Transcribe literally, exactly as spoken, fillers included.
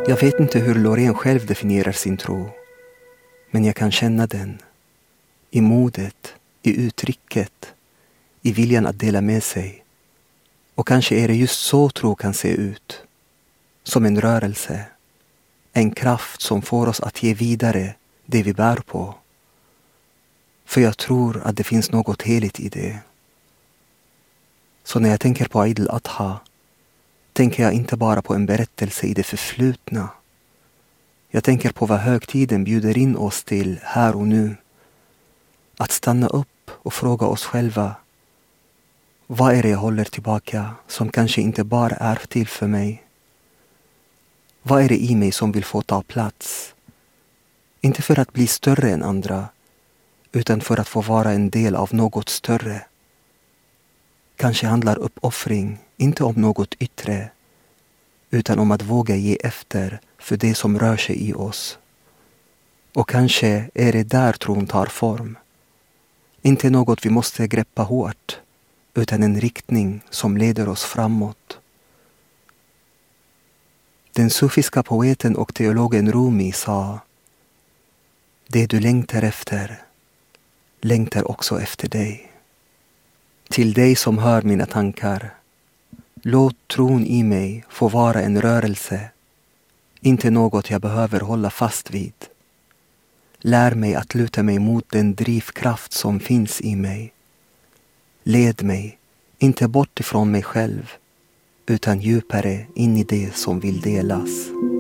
Jag vet inte hur Loreen själv definierar sin tro, men jag kan känna den. I modet, i uttrycket, i viljan att dela med sig. Och kanske är det just så tro kan se ut. Som en rörelse. En kraft som får oss att ge vidare det vi bär på. För jag tror att det finns något heligt i det. Så när jag tänker på Eid al-Adha tänker jag inte bara på en berättelse i det förflutna. Jag tänker på vad högtiden bjuder in oss till här och nu. Att stanna upp och fråga oss själva: vad är det jag håller tillbaka som kanske inte bara är till för mig? Vad är det i mig som vill få ta plats? Inte för att bli större än andra, utan för att få vara en del av något större. Kanske handlar uppoffring inte om något yttre, utan om att våga ge efter för det som rör sig i oss. Och kanske är det där tron tar form. Inte något vi måste greppa hårt, utan en riktning som leder oss framåt. Den sufiska poeten och teologen Rumi sa: det du längtar efter, längtar också efter dig. Till dig som hör mina tankar, låt tron i mig få vara en rörelse, inte något jag behöver hålla fast vid. Lär mig att luta mig mot den drivkraft som finns i mig. Led mig, inte bort ifrån mig själv, utan djupare in i det som vill delas.